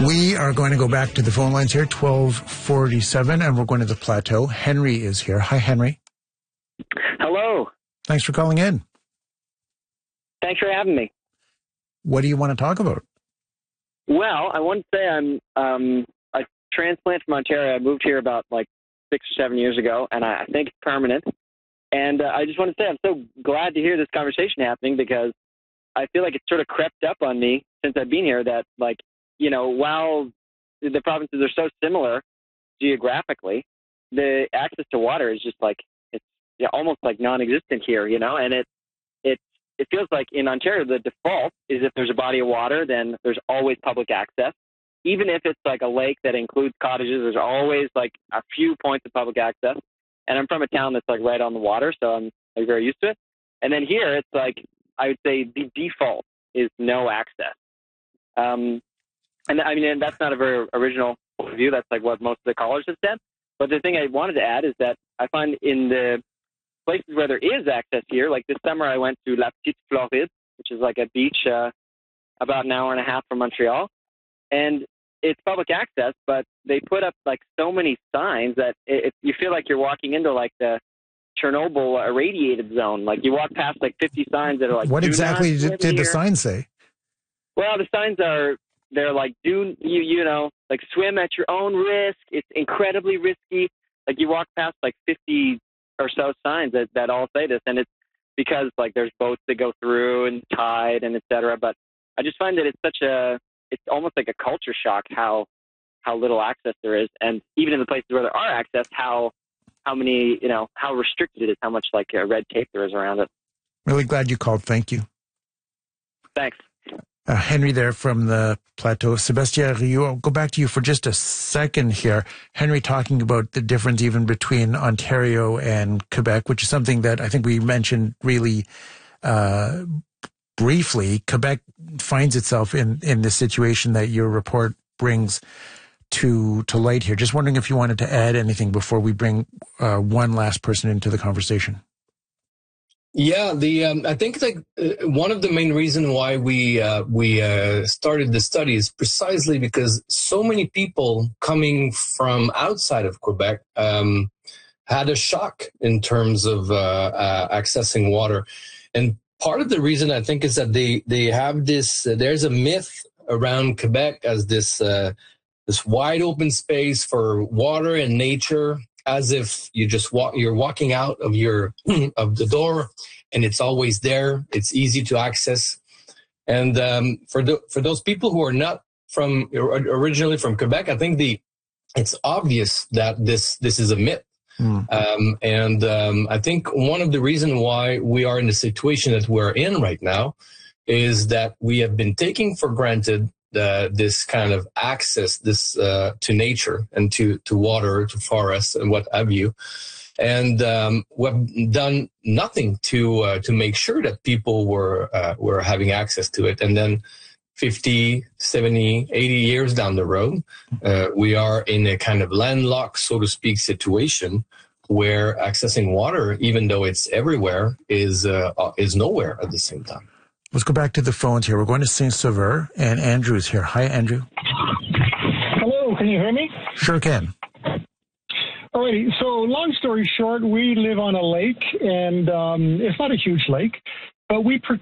We are going to go back to the phone lines here, 1247, and we're going to the Plateau. Henry is here. Hi, Henry. Hello. Thanks for calling in. Thanks for having me. What do you want to talk about? Well, I want to say I'm a transplant from Ontario. I moved here about 6 or 7 years ago, and I think it's permanent. And I just want to say I'm so glad to hear this conversation happening because I feel like it's sort of crept up on me since I've been here that, while the provinces are so similar geographically, the access to water is just almost non-existent here, and it feels like in Ontario, the default is if there's a body of water, then there's always public access. Even if it's a lake that includes cottages, there's always a few points of public access. And I'm from a town that's right on the water, so I'm very used to it. And then here, it's I would say the default is no access. And I mean, that's not a very original view. That's what most of the callers have said. But the thing I wanted to add is that I find in the places where there is access here, like this summer I went to La Petite Floride, which is a beach about an hour and a half from Montreal. And it's public access, but they put up so many signs that you feel like you're walking into the Chernobyl irradiated zone. You walk past 50 signs that are what exactly did the sign say? Well, the signs are, they're do swim at your own risk. It's incredibly risky. You walk past 50 or so signs that all say this, and it's because there's boats that go through and tide and et cetera. But I just find that it's almost like a culture shock how little access there is, and even in the places where there are access, how many, how restricted it is, how much red tape there is around it. Really glad you called. Thank you. Thanks. Henry there from the Plateau. Sébastien Rioux, I'll go back to you for just a second here. Henry talking about the difference even between Ontario and Quebec, which is something that I think we mentioned really briefly. Quebec finds itself in this situation that your report brings to light here. Just wondering if you wanted to add anything before we bring one last person into the conversation. Yeah, I think one of the main reasons why we started the study is precisely because so many people coming from outside of Quebec had a shock in terms of accessing water, and part of the reason I think is that they have this. There's a myth around Quebec as this wide open space for water and nature, as if you're walking out of of the door and it's always there. It's easy to access. And for those people who are not originally from Quebec, I think it's obvious that this is a myth. I think one of the reasons why we are in the situation that we're in right now is that we have been taking for granted this kind of access to nature and to water, to forests and what have you. And we've done nothing to make sure that people were having access to it. And then 50, 70, 80 years down the road, we are in a kind of landlocked, so to speak, situation where accessing water, even though it's everywhere, is nowhere at the same time. Let's go back to the phones here. We're going to Saint-Sauveur, and Andrew's here. Hi, Andrew. Hello, can you hear me? Sure can. Alrighty, so long story short, we live on a lake, and it's not a huge lake, but we